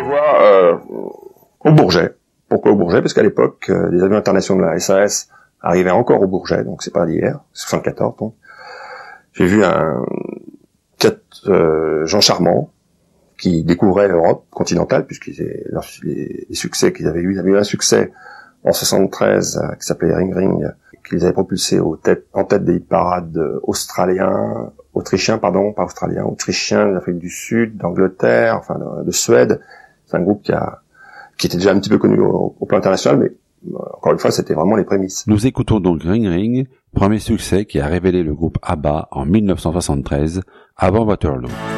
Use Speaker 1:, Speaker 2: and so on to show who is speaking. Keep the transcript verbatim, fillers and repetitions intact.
Speaker 1: voir euh, au Bourget. Pourquoi au Bourget? Parce qu'à l'époque, euh, les avions internationaux de la S A S arrivaient encore au Bourget, donc c'est pas d'hier, soixante-quatorze donc. J'ai vu un quatre euh, Jean Charmant qui découvrait l'Europe continentale, puisqu'ils les, les, les succès qu'ils avaient eu, ils avaient eu un succès en soixante-treize euh, qui s'appelait Ring Ring, qu'ils avaient propulsé aux têtes, en tête des parades australiens, autrichiens, pardon, pas australiens, autrichiens, d'Afrique du Sud, d'Angleterre, enfin de, de Suède. C'est un groupe qui a, qui était déjà un petit peu connu au, au plan international, mais euh, encore une fois, c'était vraiment les prémices.
Speaker 2: Nous écoutons donc Ring Ring, premier succès qui a révélé le groupe ABBA en mille neuf cent soixante-treize, avant Waterloo.